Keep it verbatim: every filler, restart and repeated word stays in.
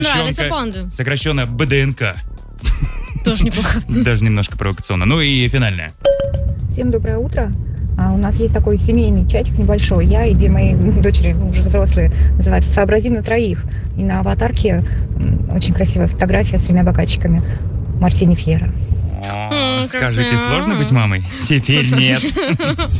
Нравится панду. Сокращенно БДНК. Тоже неплохо. Даже немножко провокационно. Ну и финальное. Всем доброе утро. А, у нас есть такой семейный чатик небольшой. Я и две мои дочери, уже взрослые, называется «Сообразим на троих». И на аватарке м, очень красивая фотография с тремя бокальчиками Мартини Фьера. Скажите, сложно быть мамой? Теперь нет.